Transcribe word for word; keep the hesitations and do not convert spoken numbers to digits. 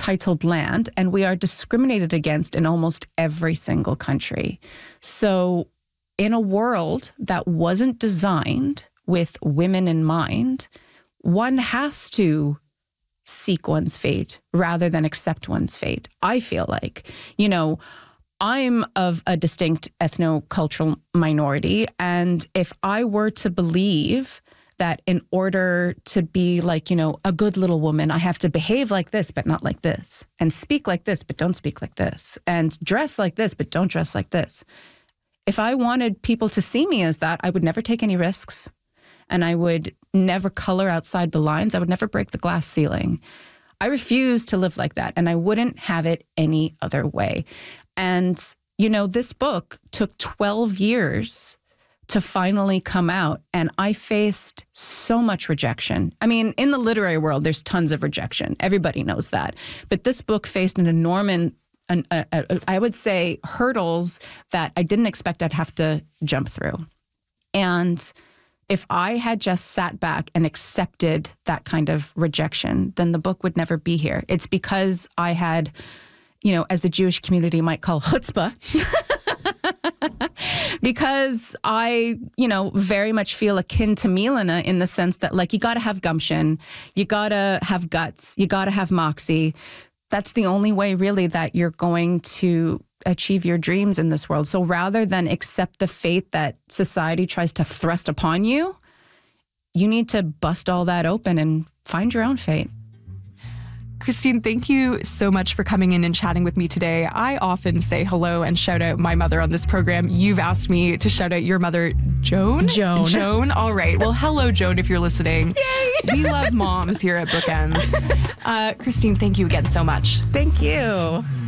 untitled land, and we are discriminated against in almost every single country. So in a world that wasn't designed with women in mind, one has to seek one's fate rather than accept one's fate. I feel like, you know, I'm of a distinct ethno-cultural minority, and if I were to believe that in order to be like, you know, a good little woman, I have to behave like this, but not like this, and speak like this, but don't speak like this, and dress like this, but don't dress like this. If I wanted people to see me as that, I would never take any risks, and I would never color outside the lines. I would never break the glass ceiling. I refuse to live like that, and I wouldn't have it any other way. And, you know, this book took twelve years to finally come out, and I faced so much rejection. I mean, in the literary world, there's tons of rejection. Everybody knows that. But this book faced an enormous, an, a, a, I would say, hurdles that I didn't expect I'd have to jump through. And if I had just sat back and accepted that kind of rejection, then the book would never be here. It's because I had, you know, as the Jewish community might call chutzpah, because I, you know, very much feel akin to Milena in the sense that, like, you got to have gumption, you got to have guts, you got to have moxie. That's the only way, really, that you're going to achieve your dreams in this world. So rather than accept the fate that society tries to thrust upon you, you need to bust all that open and find your own fate. Christine, thank you so much for coming in and chatting with me today. I often say hello and shout out my mother on this program. You've asked me to shout out your mother, Joan? Joan. Joan. All right. Well, hello, Joan, if you're listening. Yay! We love moms here at Bookends. Uh, Christine, thank you again so much. Thank you.